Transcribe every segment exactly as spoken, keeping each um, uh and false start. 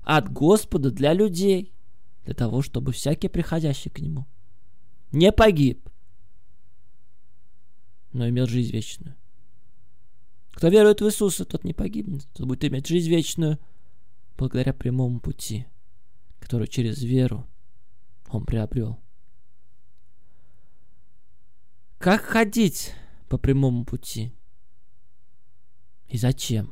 от Господа для людей, для того, чтобы всякий, приходящий к Нему, не погиб, но имел жизнь вечную. Кто верует в Иисуса, тот не погибнет, тот будет иметь жизнь вечную благодаря прямому пути, который через веру он приобрел. Как ходить по прямому пути? И зачем?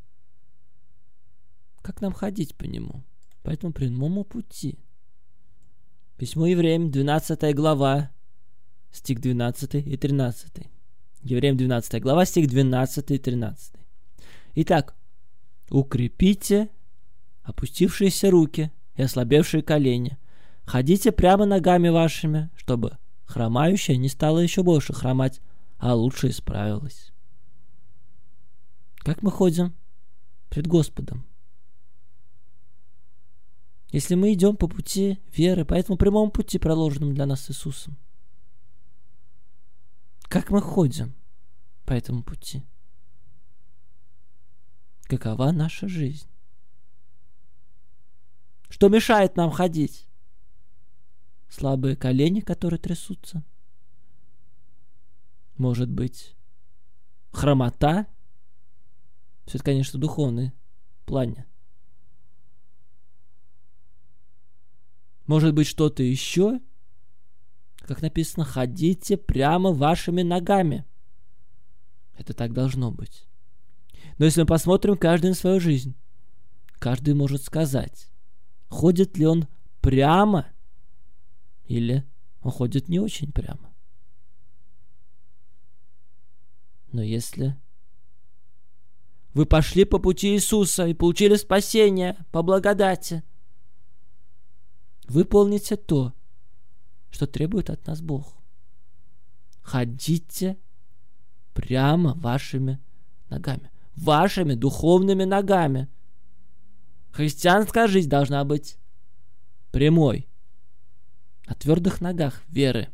Как нам ходить по нему? По этому прямому пути. Письмо Евреям, двенадцатая глава, стих двенадцатый и тринадцатый. Евреям, двенадцатая глава, стих двенадцатый и тринадцатый. Итак, укрепите опустившиеся руки и ослабевшие колени. Ходите прямо ногами вашими, чтобы хромающая не стала еще больше хромать, а лучше исправилась. Как мы ходим пред Господом? Если мы идем по пути веры, по этому прямому пути, проложенному для нас Иисусом. Как мы ходим по этому пути? Какова наша жизнь? Что мешает нам ходить? Слабые колени, которые трясутся? Может быть, хромота? Все это, конечно, в духовном плане. Может быть, что-то еще? Как написано, ходите прямо вашими ногами. Это так должно быть. Но если мы посмотрим каждый на свою жизнь, каждый может сказать, ходит ли он прямо или он ходит не очень прямо. Но если вы пошли по пути Иисуса и получили спасение по благодати, выполните то, что требует от нас Бог. Ходите прямо вашими ногами. Вашими духовными ногами. Христианская жизнь должна быть прямой. На твердых ногах веры.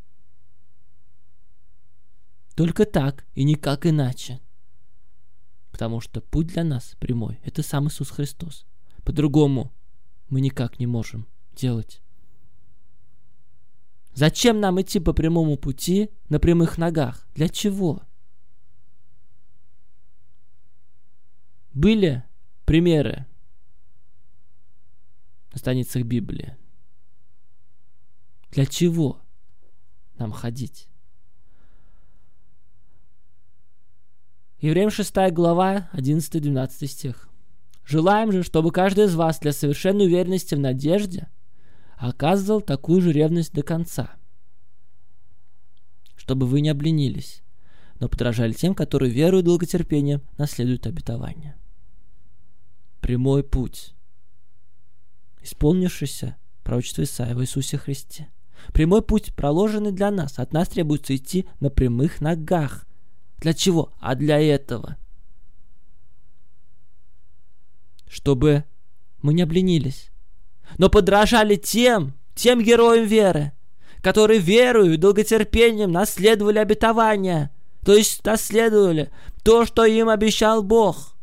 Только так и никак иначе. Потому что путь для нас прямой. Это сам Иисус Христос. По-другому мы никак не можем делать. Зачем нам идти по прямому пути на прямых ногах? Для чего? Были примеры на страницах Библии. Для чего нам ходить? Евреям шестая глава, одиннадцатый-двенадцатый стих. Желаем же, чтобы каждый из вас для совершенной уверенности в надежде оказывал такую же ревность до конца, чтобы вы не обленились, но подражали тем, которые верою и долготерпением наследуют обетование. Прямой путь, исполнившийся пророчество Исаии в Иисусе Христе. Прямой путь, проложенный для нас. От нас требуется идти на прямых ногах. Для чего? А для этого. Чтобы мы не обленились, но подражали тем, тем героям веры, которые верою и долготерпением наследовали обетование, то есть наследовали то, что им обещал Бог.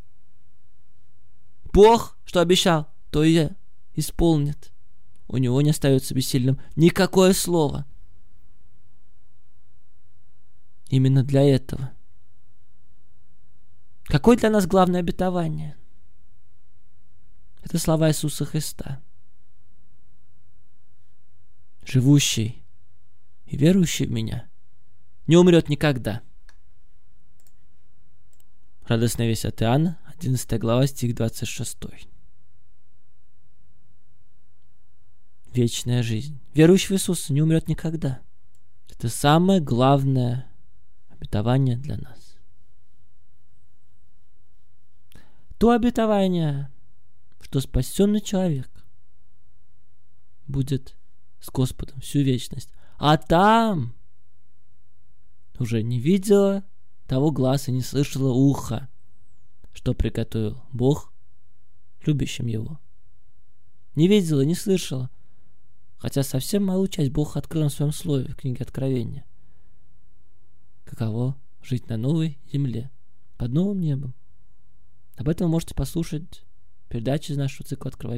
Бог, что обещал, то и исполнит. У него не остается бессильным никакое слово. Именно для этого. Какое для нас главное обетование? Это слова Иисуса Христа. Живущий и верующий в Меня не умрет никогда. Радостная весть от Иоанна, одиннадцатая глава, стих двадцать шесть. Вечная жизнь. Верующий в Иисуса не умрет никогда. Это самое главное обетование для нас. То обетование, что спасенный человек будет с Господом всю вечность. А там уже не видела того глаз и не слышала уха, что приготовил Бог любящим Его. Не видела, не слышала. Хотя совсем малую часть Бог открыл на своем слове в книге Откровения. Каково жить на новой земле, под новым небом. Об этом вы можете послушать передачи из нашего цикла «Открывай